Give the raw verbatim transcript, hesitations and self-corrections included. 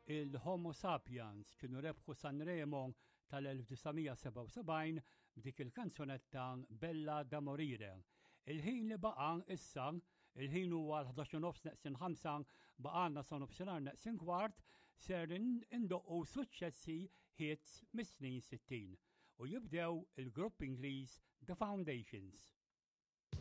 Il-Homo sapiens kienu rebħu Sanremo tal-elf tisa' seba' u sebgħin b'dik il-kanzunetta Bella da Morire. Il-ħin li baqa' issa, il-ħin huwa l-ħadox u nofs neqsin ħamsa baqgħna sa nofsinhar neqsin kwart, ser indoqqu suċċessi hits mis-snin sittin u jibdew il-grupp Ingliż The Foundations.